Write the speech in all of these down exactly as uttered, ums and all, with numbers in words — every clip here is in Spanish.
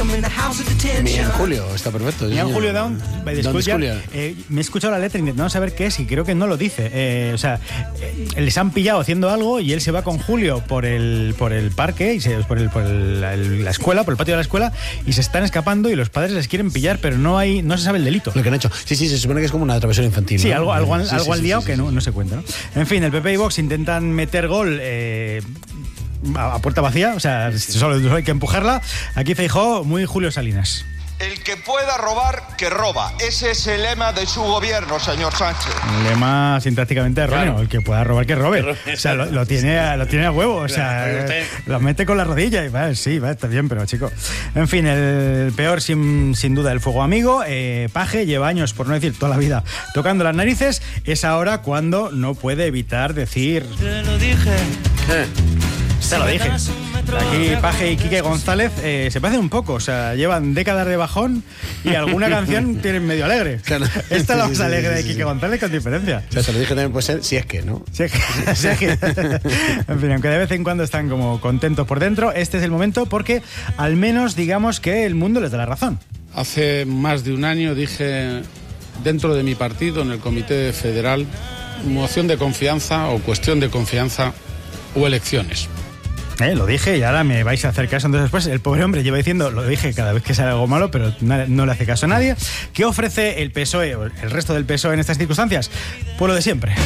Mi en Julio, está perfecto. Mi en Julio Down, by the Schoolyard. Eh, me he escuchado la letra intentando saber qué es y creo que no lo dice. Eh, o sea, eh, les han pillado haciendo algo y él se va con Julio por el por el parque, y se, por, el, por el, la, la escuela, por el patio de la escuela, y se están escapando y los padres les quieren pillar, pero no hay no se sabe el delito. Lo que han hecho. Sí, sí, se supone que es como una travesura infantil. Sí, ¿no? algo, algo, sí, algo sí, al sí, liado sí, que sí. no, no se cuenta, ¿no? En fin, el P P y Vox intentan meter gol eh, a, a puerta vacía, o sea, solo, solo hay que empujarla. Aquí Feijóo, muy Julio Salinas. El que pueda robar, que roba. Ese es el lema de su gobierno, señor Sánchez. Un lema sintácticamente erróneo. Claro. El que pueda robar, que robe. O sea, lo, lo, tiene, a, lo tiene a huevo. O sea, claro, lo mete con la rodilla y va, sí, va, está bien, pero chico. En fin, el peor sin, sin duda el fuego amigo. Eh, Paje lleva años, por no decir toda la vida, tocando las narices. Es ahora cuando no puede evitar decir... Te lo dije. Eh. Te lo dije. Aquí Paje y Quique González eh, se parecen un poco, o sea, llevan décadas de bajón y alguna canción tienen medio alegre. Claro. Esta es la más alegre de Quique González con diferencia. O sea, te lo dije también puede ser si es que, ¿no? Si es que, si es que. En fin, aunque de vez en cuando están como contentos por dentro, este es el momento porque al menos digamos que el mundo les da la razón. Hace más de un año dije dentro de mi partido, en el Comité Federal, moción de confianza o cuestión de confianza o elecciones. Eh, lo dije y ahora me vais a hacer caso. Entonces después el pobre hombre lleva diciendo, lo dije cada vez que sale algo malo, pero no, no le hace caso a nadie. ¿Qué ofrece el P S O E o el resto del P S O E en estas circunstancias? Pues lo de siempre.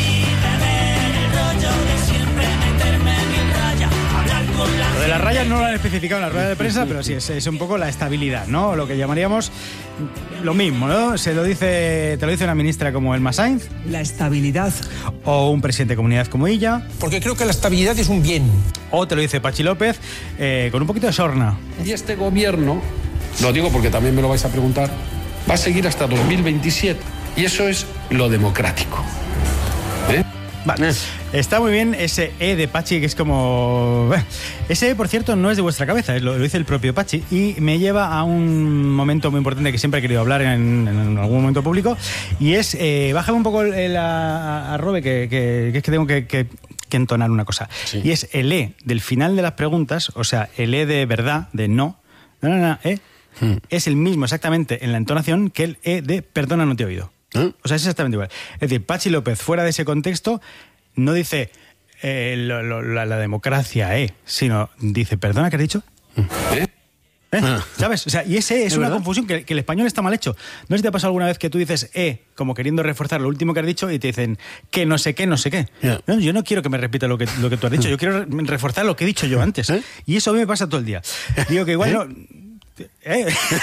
Lo de las rayas no lo han especificado en la rueda de prensa, pero sí, es, es un poco la estabilidad, ¿no? Lo que llamaríamos lo mismo, ¿no? Se lo dice, te lo dice una ministra como Elma Sainz. La estabilidad. O un presidente de comunidad como ella. Porque creo que la estabilidad es un bien. O te lo dice Pachi López, eh, con un poquito de sorna. Y este gobierno, lo digo porque también me lo vais a preguntar, va a seguir hasta dos mil veintisiete. Y eso es lo democrático. ¿Eh? Vale. Está muy bien ese E de Pachi, que es como... Ese E, por cierto, no es de vuestra cabeza, lo, lo dice el propio Pachi, y me lleva a un momento muy importante que siempre he querido hablar en, en algún momento público, y es... Eh, bájame un poco el, a, a Robe, que, que, que es que tengo que... que que entonar una cosa. Sí. Y es el E del final de las preguntas, o sea, el E de verdad, de no, no, no, no, E, hmm. es el mismo exactamente en la entonación que el E de perdona, no te he oído. ¿Eh? O sea, es exactamente igual. Es decir, Pachi López, fuera de ese contexto, no dice eh, lo, lo, la, la democracia, eh, sino dice, perdona, ¿qué has dicho? ¿Eh? ¿Eh? Ah. ¿Sabes? O sea, y ese es, ¿Es una verdad? confusión que, que el español está mal hecho. No sé si te ha pasado alguna vez que tú dices eh, como queriendo reforzar lo último que has dicho y te dicen que no sé qué, no sé qué. Yeah. No, yo no quiero que me repita lo que, lo que tú has dicho, yo quiero reforzar lo que he dicho yo antes. ¿Eh? Y eso a mí me pasa todo el día. Digo que igual ¿Eh? no... ¿Eh?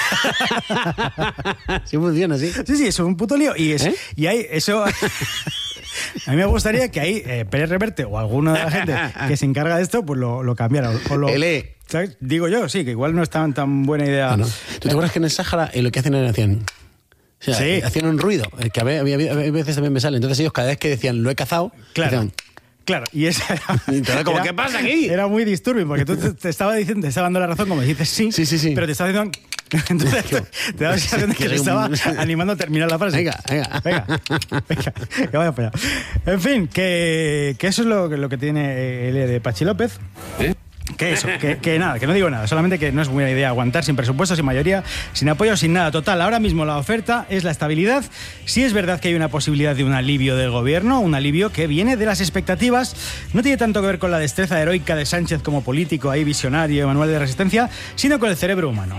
Sí, funciona, sí. Sí, sí, eso es un puto lío. Y, es, ¿Eh? y hay eso... A mí me gustaría que ahí eh, Pérez Reverte o alguna de la gente que se encarga de esto, pues lo, lo cambiara. O lo, el E. ¿Sabes? Digo yo, sí, que igual no es tan, tan buena idea. Ah, no. ¿Tú te acuerdas que en el Sáhara eh, lo que hacen era hacían... O sea, sí. hacían un ruido, que a veces también me sale. Entonces ellos cada vez que decían lo he cazado, claro. decían... Claro, y esa era, como, ¿qué pasa aquí? Era muy disturbing, porque tú te, te estaba diciendo, te estaba dando la razón, como dices sí, sí, sí, sí. pero te estaba diciendo... Entonces te, te daba la sensación de que te estaba animando a terminar la frase. Venga, venga. Venga, venga, que vaya para allá. En fin, que, que eso es lo, lo que tiene el E de Pachi López. ¿Eh? Que eso, que, que nada, que no digo nada, solamente que no es buena idea aguantar sin presupuesto, sin mayoría, sin apoyo, sin nada. Total, ahora mismo la oferta es la estabilidad. Sí es verdad que hay una posibilidad de un alivio del gobierno, un alivio que viene de las expectativas. No tiene tanto que ver con la destreza heroica de Sánchez como político, ahí visionario, manual de resistencia, sino con el cerebro humano.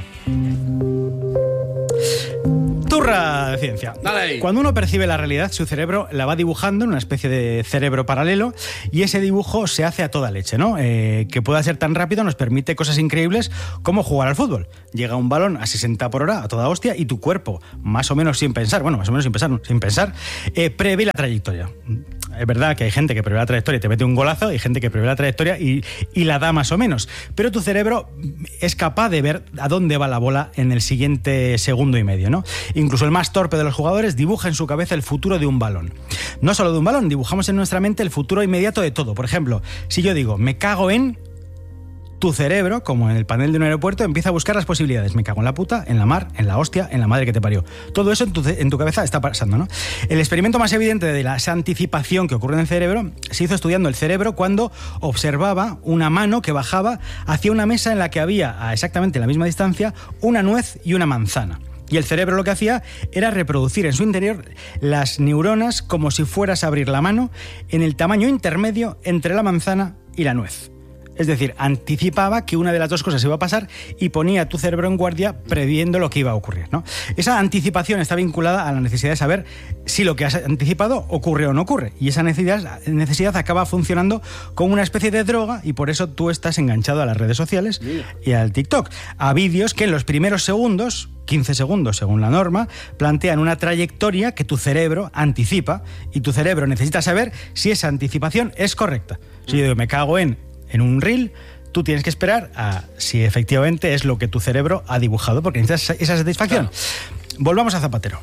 Turra de ciencia. Dale. Cuando uno percibe la realidad, su cerebro la va dibujando en una especie de cerebro paralelo y ese dibujo se hace a toda leche, ¿no? Eh, que pueda ser tan rápido nos permite cosas increíbles como jugar al fútbol. Llega un balón a sesenta por hora, a toda hostia, y tu cuerpo, más o menos sin pensar, bueno, más o menos sin pensar, sin pensar, eh, prevé la trayectoria. Es verdad que hay gente que prevé la trayectoria y te mete un golazo, hay gente que prevé la trayectoria y, y la da más o menos. Pero tu cerebro es capaz de ver a dónde va la bola en el siguiente segundo y medio, ¿no? Incluso el más torpe de los jugadores dibuja en su cabeza el futuro de un balón. No solo de un balón, dibujamos en nuestra mente el futuro inmediato de todo. Por ejemplo, si yo digo, me cago en... tu cerebro, como en el panel de un aeropuerto, empieza a buscar las posibilidades. Me cago en la puta, en la mar, en la hostia, en la madre que te parió. Todo eso en tu, en tu cabeza está pasando, ¿no? El experimento más evidente de la esa anticipación que ocurre en el cerebro se hizo estudiando el cerebro cuando observaba una mano que bajaba hacia una mesa en la que había, a exactamente la misma distancia, una nuez y una manzana. Y el cerebro lo que hacía era reproducir en su interior las neuronas como si fueras a abrir la mano en el tamaño intermedio entre la manzana y la nuez. Es decir, anticipaba que una de las dos cosas iba a pasar y ponía a tu cerebro en guardia previendo lo que iba a ocurrir, ¿no? Esa anticipación está vinculada a la necesidad de saber si lo que has anticipado ocurre o no ocurre. Y esa necesidad, necesidad acaba funcionando como una especie de droga y por eso tú estás enganchado a las redes sociales y al TikTok. A vídeos que en los primeros segundos, quince segundos según la norma, plantean una trayectoria que tu cerebro anticipa y tu cerebro necesita saber si esa anticipación es correcta. Si yo digo, me cago en... en un reel, tú tienes que esperar a si efectivamente es lo que tu cerebro ha dibujado, porque necesitas esa satisfacción. Claro. Volvamos a Zapatero.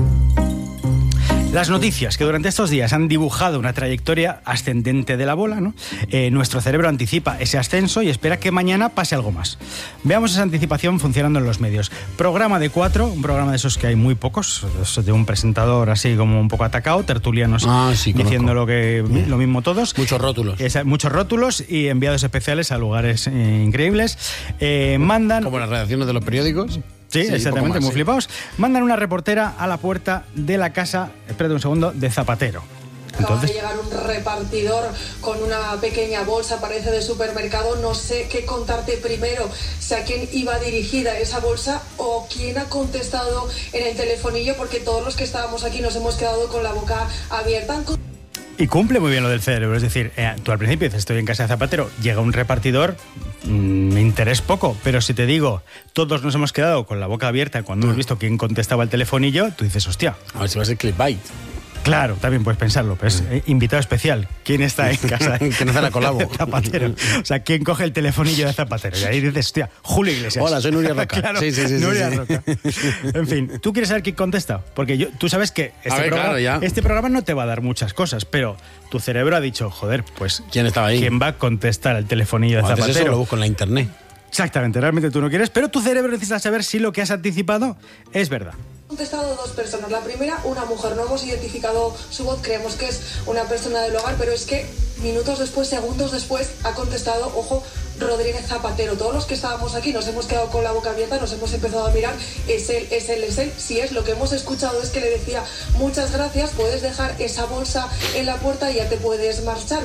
Las noticias que durante estos días han dibujado una trayectoria ascendente de la bola, ¿no? Eh, nuestro cerebro anticipa ese ascenso y espera que mañana pase algo más. Veamos esa anticipación funcionando en los medios. Programa de cuatro, un programa de esos que hay muy pocos, de un presentador así como un poco atacado, tertulianos ah, sí, diciendo lo, que, lo mismo todos. Muchos rótulos. Es, muchos rótulos y enviados especiales a lugares eh, increíbles. Eh, mandan... Como las redacciones de los periódicos. Sí, sí, exactamente, más, muy sí. flipados. Mandan una reportera a la puerta de la casa, espérate un segundo, de Zapatero. Entonces... Acaba de llegar un repartidor con una pequeña bolsa, parece de supermercado. No sé qué contarte primero, si a quién iba dirigida esa bolsa o quién ha contestado en el telefonillo, porque todos los que estábamos aquí nos hemos quedado con la boca abierta. Y cumple muy bien lo del cerebro, es decir, eh, tú al principio dices, estoy en casa de Zapatero, llega un repartidor, mmm, me interesa poco, pero si te digo, todos nos hemos quedado con la boca abierta cuando hemos visto quién contestaba el telefonillo, tú dices, hostia. A ver si va a ser clickbait. Claro, también puedes pensarlo, pero es eh, invitado especial. ¿Quién está en casa? Que no hace la colabo. Zapatero. O sea, ¿quién coge el telefonillo de Zapatero? Y ahí dices, hostia, Julio Iglesias. Hola, soy Nuria Roca. Claro, sí, sí, sí, Nuria sí, sí. Roca. En fin, ¿tú quieres saber quién contesta? Porque yo, tú sabes que este, ver, programa, claro, ya. este programa no te va a dar muchas cosas, pero tu cerebro ha dicho, joder, pues... ¿Quién estaba ahí? ¿Quién va a contestar el telefonillo de Antes Zapatero? Eso lo busco en la internet. Exactamente, realmente tú no quieres, pero tu cerebro necesita saber si lo que has anticipado es verdad. Han contestado dos personas. La primera, una mujer. No hemos identificado su voz, creemos que es una persona del hogar, pero es que minutos después, segundos después, ha contestado, ojo, Rodríguez Zapatero. Todos los que estábamos aquí nos hemos quedado con la boca abierta, nos hemos empezado a mirar. Es él, es él, es él. Si es, lo que hemos escuchado es que le decía, muchas gracias, puedes dejar esa bolsa en la puerta y ya te puedes marchar.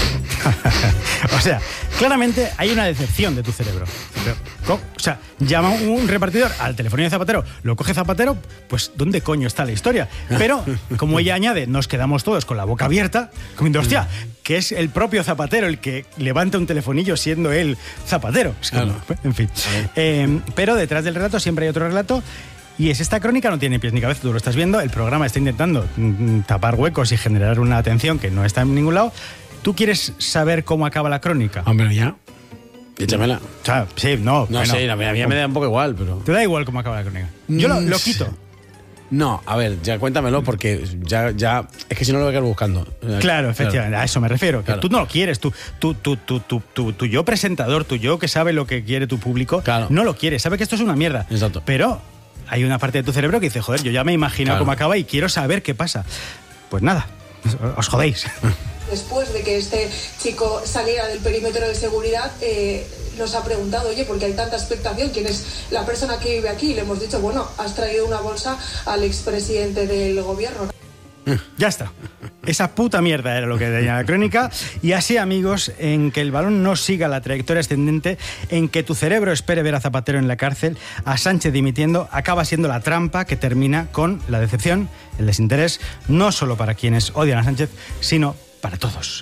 O sea, claramente hay una decepción de tu cerebro. O sea, llama un repartidor al teléfono de Zapatero, lo coge Zapatero, pues ¿dónde coño está la historia? Pero, como ella añade, nos quedamos todos con la boca abierta, comiendo, hostia, que es el propio Zapatero el que levanta un telefonillo siendo él Zapatero. Es como, en fin. Eh, pero detrás del relato siempre hay otro relato. Y es esta crónica, no tiene pies ni cabeza, tú lo estás viendo, el programa está intentando mm, tapar huecos y generar una atención que no está en ningún lado. ¿Tú quieres saber cómo acaba la crónica? Hombre, ya. Échamela. O sea, sí, no. No bueno, sé, a mí, a mí me da un poco igual, pero... ¿Te da igual cómo acaba la crónica? Yo lo, lo quito. No, a ver, ya cuéntamelo porque ya, ya es que si no lo voy a quedar buscando. Claro, efectivamente, claro. A eso me refiero. Que claro. Tú no lo quieres, tú, tú, tú, tú, tú, tú, tú yo presentador, tú yo que sabe lo que quiere tu público, claro. No lo quieres, sabe que esto es una mierda. Exacto. Pero hay una parte de tu cerebro que dice, joder, yo ya me imagino claro. Cómo acaba y quiero saber qué pasa. Pues nada, os jodéis. Después de que este chico saliera del perímetro de seguridad, eh, nos ha preguntado, oye, ¿por qué hay tanta expectación? ¿Quién es la persona que vive aquí? Y le hemos dicho, bueno, has traído una bolsa al expresidente del gobierno. Ya está. Esa puta mierda era lo que tenía la crónica. Y así, amigos, en que el balón no siga la trayectoria ascendente, en que tu cerebro espere ver a Zapatero en la cárcel, a Sánchez dimitiendo, acaba siendo la trampa que termina con la decepción, el desinterés, no solo para quienes odian a Sánchez, sino para todos.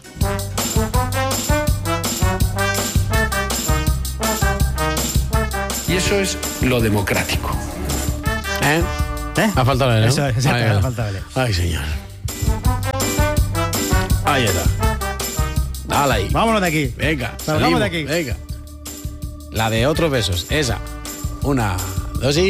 Y eso es lo democrático. ¿Eh? ¿Eh? Ha faltado el, ¿no? Eso, exacto, Ay, ha faltado el. Ay, señor. Ahí está. Dale ahí. Vámonos de aquí. Venga, Vamos de aquí. Venga. La de otros besos. Esa. Una, dos y...